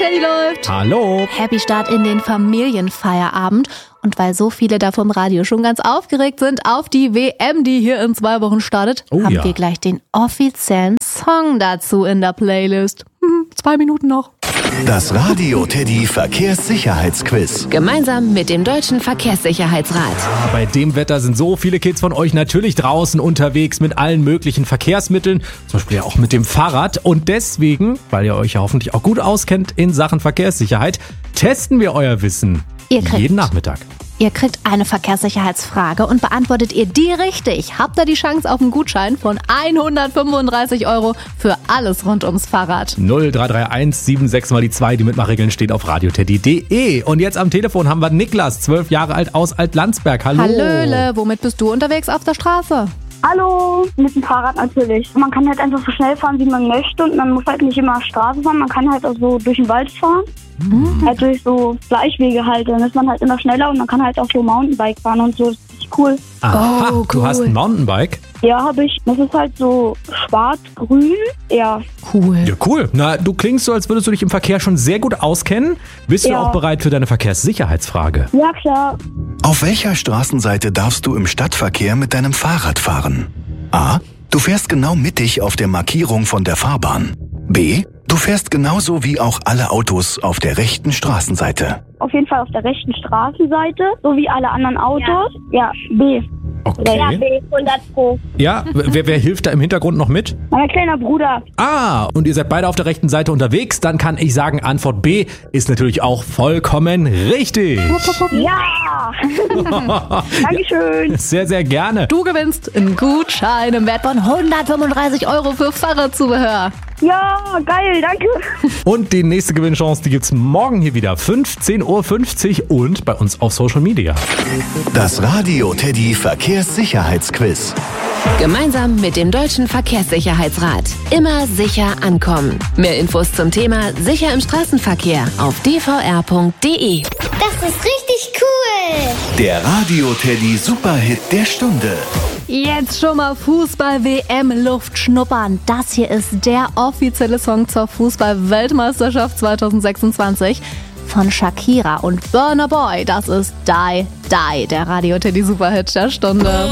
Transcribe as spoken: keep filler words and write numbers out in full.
Teddy läuft. Hallo. Happy Start in den Familienfeierabend. Und weil so viele da vom Radio schon ganz aufgeregt sind auf die W M, die hier in zwei Wochen startet, Oh haben ja. wir gleich den offiziellen Song dazu in der Playlist. Hm, zwei Minuten noch. Das Radio Teddy Verkehrssicherheitsquiz. Gemeinsam mit dem Deutschen Verkehrssicherheitsrat. Bei dem Wetter sind so viele Kids von euch natürlich draußen unterwegs mit allen möglichen Verkehrsmitteln, zum Beispiel ja auch mit dem Fahrrad. Und deswegen, weil ihr euch ja hoffentlich auch gut auskennt in Sachen Verkehrssicherheit, testen wir euer Wissen Ihr kriegt- jeden Nachmittag. Ihr kriegt eine Verkehrssicherheitsfrage und beantwortet ihr die richtig, habt ihr die Chance auf einen Gutschein von hundertfünfunddreißig Euro für alles rund ums Fahrrad. null drei drei eins sieben sechs mal die zwei, die Mitmachregeln steht auf radioteddy punkt de. Und jetzt am Telefon haben wir Niklas, zwölf Jahre alt aus Altlandsberg. Hallo. Hallöle, womit bist du unterwegs auf der Straße? Hallo, mit dem Fahrrad natürlich. Man kann halt einfach so schnell fahren, wie man möchte und man muss halt nicht immer Straße fahren, man kann halt auch so durch den Wald fahren. Mhm. Halt durch so Fleischwege halt, dann ist man halt immer schneller und man kann halt auch so Mountainbike fahren und so, das ist richtig cool. Aha, Oh, du cool. hast ein Mountainbike? Ja, habe ich. Das ist halt so schwarz-grün, ja. Cool. Ja, cool. Na, du klingst so, als würdest du dich im Verkehr schon sehr gut auskennen. Bist du Ja. auch bereit für deine Verkehrssicherheitsfrage? Ja, klar. Auf welcher Straßenseite darfst du im Stadtverkehr mit deinem Fahrrad fahren? A. Du fährst genau mittig auf der Markierung von der Fahrbahn. B. Du fährst genauso wie auch alle Autos auf der rechten Straßenseite. Auf jeden Fall auf der rechten Straßenseite, so wie alle anderen Autos. Ja, B. Okay. B, hundert Pro. Ja, wer, wer hilft da im Hintergrund noch mit? Mein kleiner Bruder. Ah, und ihr seid beide auf der rechten Seite unterwegs. Dann kann ich sagen, Antwort B ist natürlich auch vollkommen richtig. Ja! Dankeschön. Sehr, sehr gerne. Du gewinnst einen Gutschein im Wert von hundertfünfunddreißig Euro für Fahrradzubehör. Ja, geil, danke. Und die nächste Gewinnchance, die gibt's morgen hier wieder. fünfzehn Uhr fünfzig und bei uns auf Social Media. Das Radio Teddy Verkehrssicherheitsquiz. Gemeinsam mit dem Deutschen Verkehrssicherheitsrat. Immer sicher ankommen. Mehr Infos zum Thema Sicher im Straßenverkehr auf d v r punkt de. Das ist richtig cool. Der Radio Teddy Superhit der Stunde. Jetzt schon mal Fußball-W M-Luft schnuppern. Das hier ist der offizielle Song zur Fußball-Weltmeisterschaft zwanzig sechsundzwanzig von Shakira und Burna Boy. Das ist Die, Die, der Radio Teddy Superhit der Stunde.